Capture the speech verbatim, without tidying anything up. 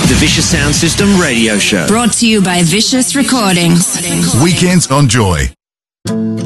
The Vicious Sound System Radio Show. Brought to you by Vicious Recordings. Weekends on Joy.